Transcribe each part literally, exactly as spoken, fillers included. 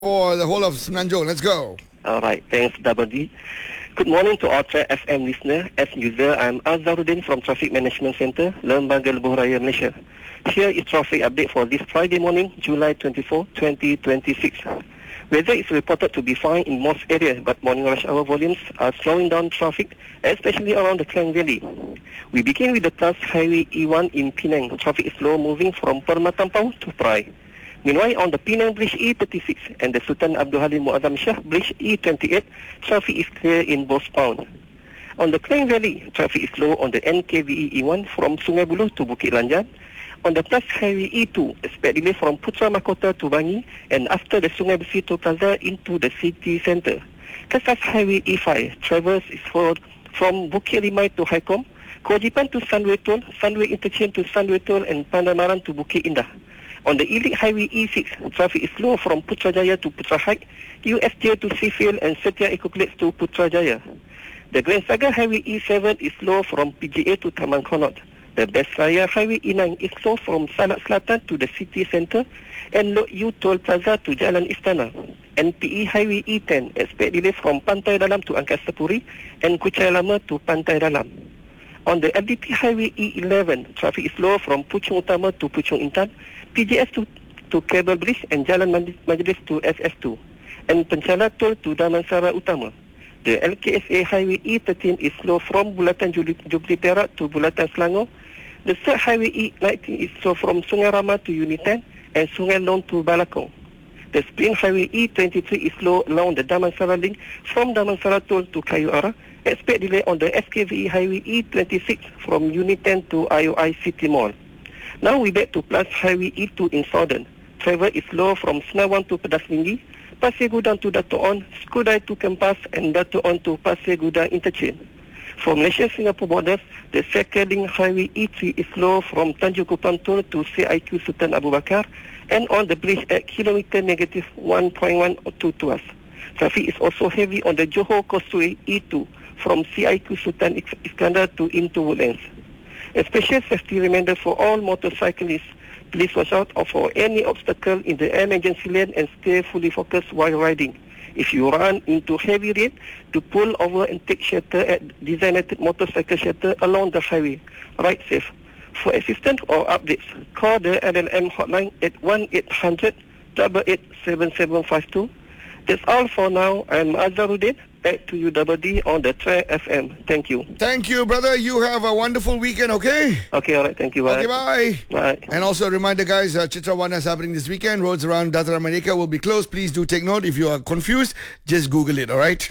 for the whole of Semenanjung. Let's go. All right, thanks, Double D. Good morning to all Track F M listener. As usual, I'm Azharuddin from Traffic Management Center, Lembaga Lebuh Raya, Malaysia. Here is traffic update for this Friday morning, July twenty-fourth, twenty twenty-six. Weather is reported to be fine in most areas, but morning rush hour volumes are slowing down traffic, especially around the Klang Valley. We begin with the Tuas Highway E one in Penang. Traffic is slow moving from Permatampau to Perai. Meanwhile, on the Penang Bridge E thirty-six and the Sultan Abdul Halim Muazzam Shah Bridge E twenty-eight, traffic is clear in both bound. On the Klang Valley, traffic is slow on the N K V E E one from Sungai Buloh to Bukit Lanjan. On the Tuas Highway E two, expect delay from Putra Mahkota to Bangi and after the Sungai Besi Toll Plaza into the city centre. Tuas Highway E five, travels is for, from Bukit Limai to Haikom, Kewajipan to Sunway Toll, Sunway Interchange to Sunway Toll and Pandamaran to Bukit Indah. On the Elite Highway E six, traffic is slow from Putrajaya to Putra Heights, U S J to Seafield and Setia Eco-Complex to Putrajaya. The Grand Saga Highway E seven is slow from P G A to Taman Konot. The Besraya Highway E nine is slow from Salak Selatan to the city centre and Lok U Toll Plaza to Jalan Istana. N P E Highway E ten expect delay from Pantai Dalam to Angkasa Puri and Kuchai Lama to Pantai Dalam. On the L D P Highway E eleven, traffic is slow from Puchong Utama to Puchong Intan, P J S to, to Cable Bridge and Jalan Majlis to S S two, and Penchala Toll to Damansara Utama. The L K S A Highway E thirteen is slow from Bulatan Jubilee Perak to Bulatan Selangor. The third Highway E nineteen is slow from Sungai Rama to Unit ten and Sungai Long to Balakong. The Spring Highway E twenty-three is slow along the Damansara link from Damansara Toll to Kayu Ara. Expect delay on the S K V E Highway E twenty-six from Unit ten to I O I City Mall. Now we back to Plus Highway E two in Southern. Travel is slow from Senawang to Pedas Tinggi, Pasir Gudang to Dato' On, Skudai to Kempas and Dato' On to Pasir Gudang Interchange. For Malaysia-Singapore borders, the second link Highway E three is slow from Tanjung Kupang Toll to C I Q Sultan Abu Bakar and on the bridge at kilometer negative one point one to Tuas. Traffic is also heavy on the Johor Causeway E two from C I Q Sultan Iskandar to into Woodlands. A special safety reminder for all motorcyclists. Please watch out for any obstacle in the emergency lane and stay fully focused while riding. If you run into heavy rain, to pull over and take shelter at designated motorcycle shelter along the highway. Ride safe. For assistance or updates, call the L L M hotline at one eight hundred, eight eight seven seven five two. That's all for now. I'm Azharuddin. Back to you, Double D, on the Track F M. Thank you. Thank you, brother. You have a wonderful weekend, okay? Okay, all right. Thank you. Bye. Okay, bye. Bye. And also a reminder, guys, uh, Chitrawana is happening this weekend. Roads around Dataran Merdeka will be closed. Please do take note. If you are confused, just Google it, all right?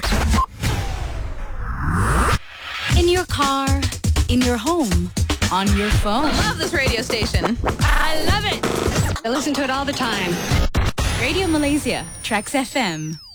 In your car, in your home, on your phone. I love this radio station. I love it. I listen to it all the time. Radio Malaysia, Trax F M.